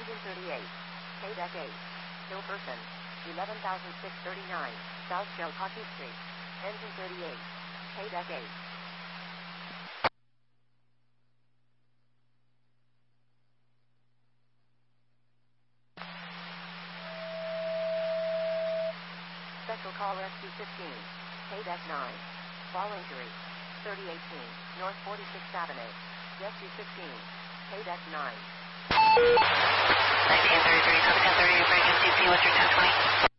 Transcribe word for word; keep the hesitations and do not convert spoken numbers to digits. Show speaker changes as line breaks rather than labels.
Engine thirty-eight. K-Deck eight. Hill Person. eleven thousand six hundred thirty-nine. South Chillicothe Street. Engine thirty-eight. K-Deck eight. Special Call Rescue fifteen. K-Deck nine. Fall injury. thirty eighteen. North forty-sixth Avenue. Rescue fifteen. K-Deck nine.
nineteen thirty-three, seven ten thirty, break in C P, what's your ten twenty?